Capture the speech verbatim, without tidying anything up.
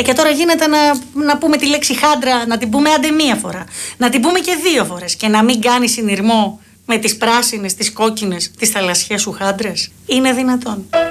Ε, και τώρα γίνεται να, να πούμε τη λέξη χάντρα, να την πούμε άντε μία φορά, να την πούμε και δύο φορές και να μην κάνει συνειρμό με τις πράσινες, τις κόκκινες, τις θαλασσιές σου χάντρες. Είναι δυνατόν?